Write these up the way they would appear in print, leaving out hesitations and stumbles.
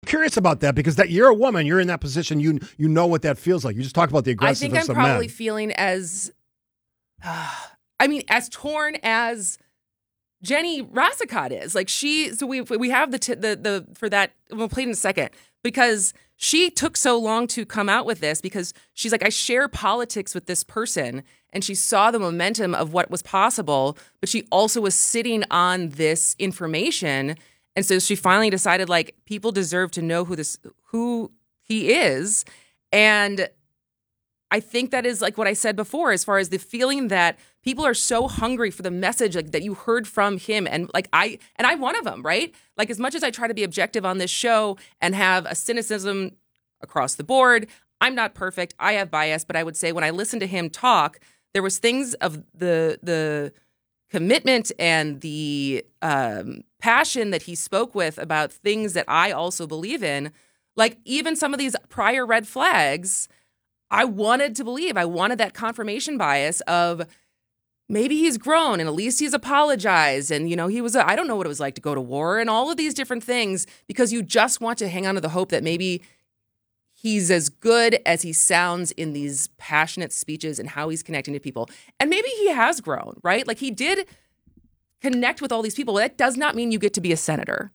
curious about that because that you're a woman, you're in that position, you know what that feels like. You just talk about the aggressiveness I think I'm probably feeling as, as torn as Jenny Rosicott is. Like so we have the for that, we'll play in a second, because she took so long to come out with this because she's like, I share politics with this person, and she saw the momentum of what was possible, but she also was sitting on this information. And so she finally decided, like, people deserve to know who he is. And I think that is like what I said before, as far as the feeling that people are so hungry for the message like, that you heard from him. And like I'm one of them, right? Like, as much as I try to be objective on this show and have a cynicism across the board, I'm not perfect. I have bias. But I would say when I listened to him talk, there was things of the commitment and the passion that he spoke with about things that I also believe in. Like, even some of these prior red flags, I wanted to believe. I wanted that confirmation bias of maybe he's grown and at least he's apologized. And, he was, I don't know what it was like to go to war and all of these different things, because you just want to hang on to the hope that maybe he's as good as he sounds in these passionate speeches and how he's connecting to people. And maybe he has grown, right? Like, he did connect with all these people. That does not mean you get to be a senator.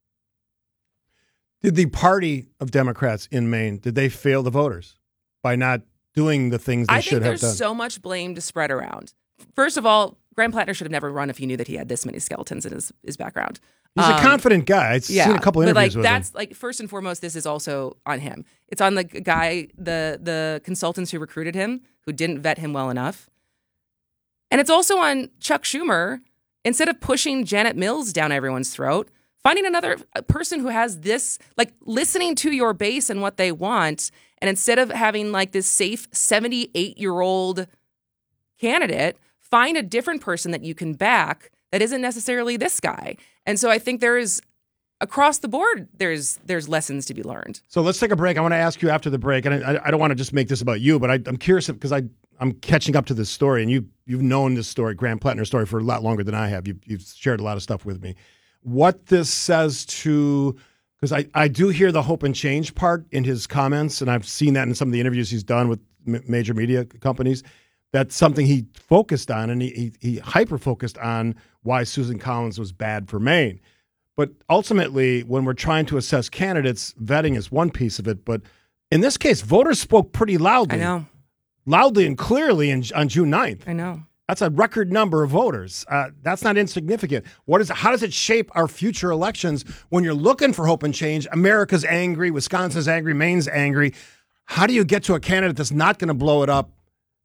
Did the party of Democrats in Maine, did they fail the voters by not doing the things they should have done? I think there's so much blame to spread around. First of all, Graham Plattner should have never run if he knew that he had this many skeletons in his background. He's a confident guy. I've seen a couple interviews with him. That's like, first and foremost, this is also on him. It's on the guy, the consultants who recruited him, who didn't vet him well enough. And it's also on Chuck Schumer. Instead of pushing Janet Mills down everyone's throat, finding another person who has this, like, listening to your base and what they want. And instead of having like this safe 78-year-old candidate, find a different person that you can back that isn't necessarily this guy. And so I think across the board, there's lessons to be learned. So let's take a break. I want to ask you after the break, and I don't want to just make this about you, but I'm curious because I'm catching up to this story, and you've known this story, Graham Plattner's story, for a lot longer than I have. You've shared a lot of stuff with me. What this says to, because I do hear the hope and change part in his comments, and I've seen that in some of the interviews he's done with major media companies. That's something he focused on, and he hyper-focused on why Susan Collins was bad for Maine. But ultimately, when we're trying to assess candidates, vetting is one piece of it. But in this case, voters spoke pretty loudly. I know. Loudly and clearly on June 9th. I know. That's a record number of voters. That's not insignificant. How does it shape our future elections when you're looking for hope and change? America's angry, Wisconsin's angry, Maine's angry. How do you get to a candidate that's not going to blow it up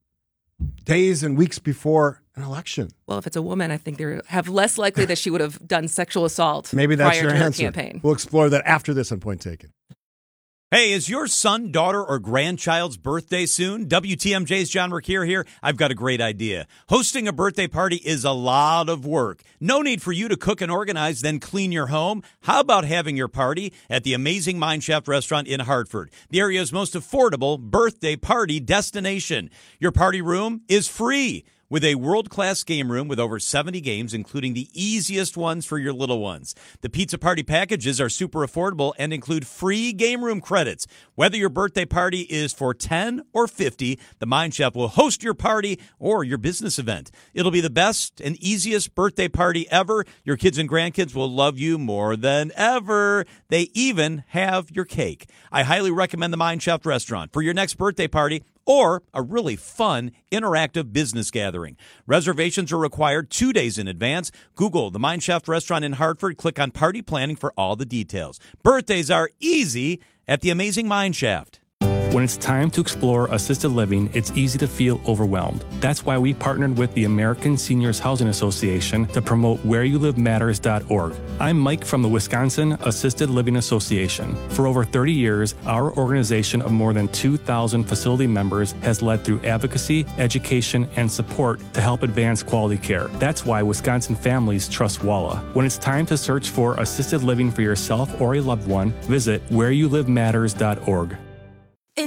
days and weeks before an election? Well, if it's a woman, I think they have less likely that she would have done sexual assault. Maybe that's prior your to her answer. Campaign. We'll explore that after this on Point Taken. Hey, is your son, daughter, or grandchild's birthday soon? WTMJ's John Mercure here. I've got a great idea. Hosting a birthday party is a lot of work. No need for you to cook and organize, then clean your home. How about having your party at the amazing Mineshaft restaurant in Hartford, the area's most affordable birthday party destination? Your party room is free, with a world-class game room with over 70 games, including the easiest ones for your little ones. The pizza party packages are super affordable and include free game room credits. Whether your birthday party is for 10 or 50, the Mineshaft will host your party or your business event. It'll be the best and easiest birthday party ever. Your kids and grandkids will love you more than ever. They even have your cake. I highly recommend the Mineshaft restaurant for your next birthday party or a really fun, interactive business gathering. Reservations are required 2 days in advance. Google the Mineshaft restaurant in Hartford. Click on party planning for all the details. Birthdays are easy at the amazing Mineshaft. When it's time to explore assisted living, it's easy to feel overwhelmed. That's why we partnered with the American Seniors Housing Association to promote whereyouLiveMatters.org. I'm Mike from the Wisconsin Assisted Living Association. For over 30 years, our organization of more than 2,000 facility members has led through advocacy, education, and support to help advance quality care. That's why Wisconsin families trust WALA. When it's time to search for assisted living for yourself or a loved one, visit whereyouLiveMatters.org.